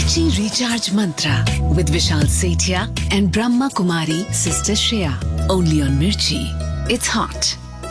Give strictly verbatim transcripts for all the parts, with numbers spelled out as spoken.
Mirchi Recharge Mantra with Vishal Sethia and Brahma Kumari Sister Shreya. Only on Mirchi. It's hot.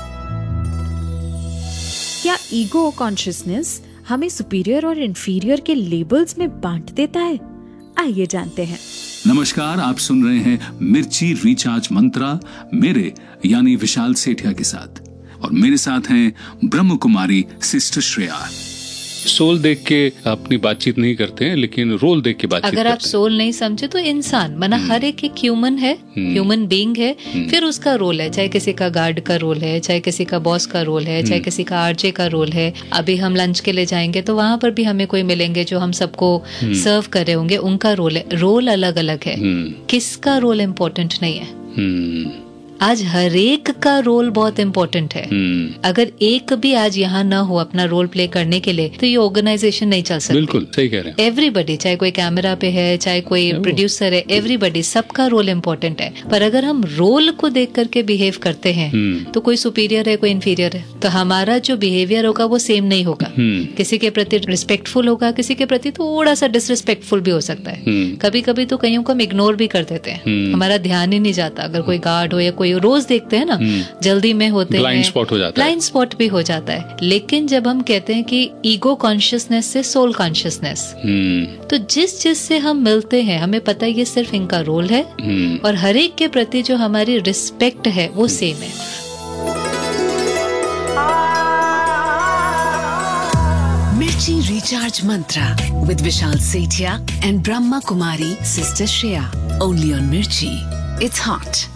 क्या ego consciousness हमें superior और inferior के labels में बांट देता है? आइए जानते हैं। नमस्कार, आप सुन रहे हैं मिर्ची रिचार्ज मंत्रा मेरे यानी विशाल सेठिया के साथ, और मेरे साथ हैं ब्रह्म कुमारी सिस्टर श्रेया। सोल देख के अपनी बातचीत नहीं करते हैं, लेकिन रोल देख के बातचीत अगर आप सोल नहीं समझे तो इंसान माना हर एक एक ह्यूमन है, ह्यूमन बीइंग है, फिर उसका रोल है, चाहे किसी का गार्ड का रोल है, चाहे किसी का बॉस का रोल है, चाहे किसी का आरजे का रोल है। अभी हम लंच के लिए जाएंगे तो वहां पर भी हमें कोई मिलेंगे जो हम सबको सर्व कर रहे होंगे, उनका रोल है। रोल अलग अलग है, किसका रोल इम्पोर्टेंट नहीं है। आज हर एक का रोल बहुत इम्पोर्टेंट है। अगर एक भी आज यहाँ ना हो अपना रोल प्ले करने के लिए तो ये ऑर्गेनाइजेशन नहीं चल सकती। बिल्कुल सही कह रहे हैं। एवरीबडी, चाहे कोई कैमरा पे है, चाहे कोई प्रोड्यूसर है, एवरीबडी, सबका रोल इम्पोर्टेंट है। पर अगर हम रोल को देख करके बिहेव करते हैं तो कोई सुपीरियर है, कोई इन्फीरियर है, तो हमारा जो बिहेवियर होगा वो सेम नहीं होगा। किसी के प्रति रिस्पेक्टफुल होगा, किसी के प्रति थोड़ा सा डिसरिस्पेक्टफुल भी हो सकता है। कभी कभी तो कईयों को हम इग्नोर भी कर देते हैं, हमारा ध्यान ही नहीं जाता। अगर कोई गार्ड हो या कोई रोज देखते हैं ना, जल्दी में होते हैं, ब्लाइंड स्पॉट हो जाता है, ब्लाइंड स्पॉट भी हो जाता है। लेकिन जब हम कहते हैं कि ईगो कॉन्शियसनेस से सोल कॉन्शियसनेस, तो जिस जिस से हम मिलते हैं हमें पता है ये सिर्फ इनका रोल है, और हर एक के प्रति जो हमारी रिस्पेक्ट है वो सेम है। Mirchi Recharge Mantra with Vishal Sethia and Brahma Kumari Sister Shreya. Only on Mirchi. It's hot.